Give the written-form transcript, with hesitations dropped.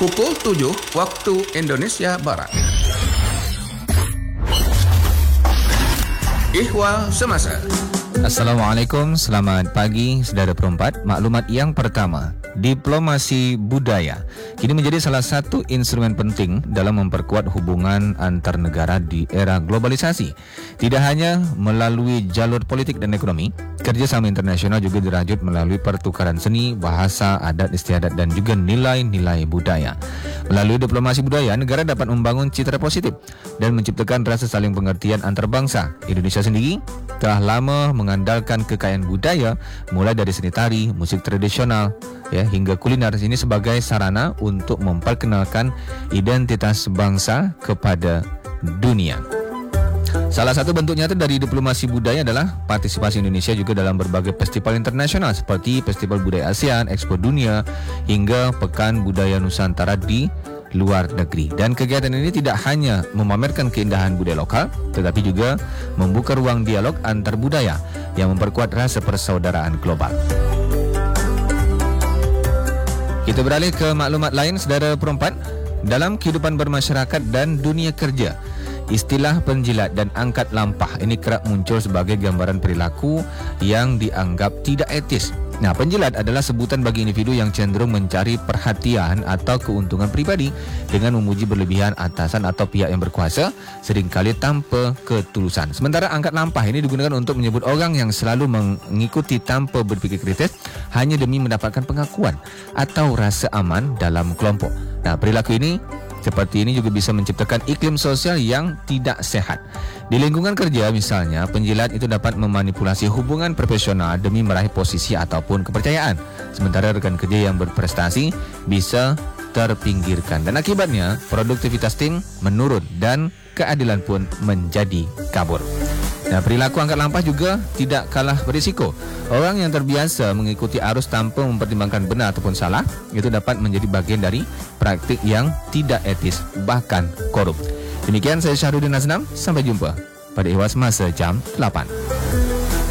Pukul 7 waktu Indonesia Barat. Ihwal Semasa. Assalamualaikum, selamat pagi saudara perempat. Maklumat yang pertama, diplomasi budaya kini menjadi salah satu instrumen penting dalam memperkuat hubungan antar negara di era globalisasi. Tidak hanya melalui jalur politik dan ekonomi, kerjasama internasional juga dirajut melalui pertukaran seni, bahasa, adat istiadat dan juga nilai-nilai budaya. Melalui diplomasi budaya, negara dapat membangun citra positif dan menciptakan rasa saling pengertian antar bangsa. Indonesia sendiri telah lama mengandalkan kekayaan budaya, mulai dari seni tari, musik tradisional, hingga kuliner ini sebagai sarana untuk memperkenalkan identitas bangsa kepada dunia. Salah satu bentuk nyata dari diplomasi budaya adalah partisipasi Indonesia juga dalam berbagai festival internasional seperti Festival Budaya ASEAN, Expo Dunia, hingga Pekan Budaya Nusantara di luar negeri. Dan kegiatan ini tidak hanya memamerkan keindahan budaya lokal, tetapi juga membuka ruang dialog antar budaya yang memperkuat rasa persaudaraan global. Kita beralih ke maklumat lain, saudara perempat. Dalam kehidupan bermasyarakat dan dunia kerja, istilah penjilat dan angkat lampah ini kerap muncul sebagai gambaran perilaku yang dianggap tidak etis. Nah, penjilat adalah sebutan bagi individu yang cenderung mencari perhatian atau keuntungan pribadi dengan memuji berlebihan atasan atau pihak yang berkuasa, seringkali tanpa ketulusan. Sementara angkat lampah ini digunakan untuk menyebut orang yang selalu mengikuti tanpa berpikir kritis hanya demi mendapatkan pengakuan atau rasa aman dalam kelompok. Nah, perilaku ini seperti ini juga bisa menciptakan iklim sosial yang tidak sehat. Di lingkungan kerja misalnya, penjilat itu dapat memanipulasi hubungan profesional demi meraih posisi ataupun kepercayaan. Sementara rekan kerja yang berprestasi bisa terpinggirkan. Dan akibatnya, produktivitas tim menurun dan keadilan pun menjadi kabur. Nah, perilaku angkat lampah juga tidak kalah berisiko. Orang yang terbiasa mengikuti arus tanpa mempertimbangkan benar ataupun salah, itu dapat menjadi bagian dari praktik yang tidak etis, bahkan korup. Demikian saya Syahrudin Aznam, sampai jumpa pada Ihwal Semasa jam 8.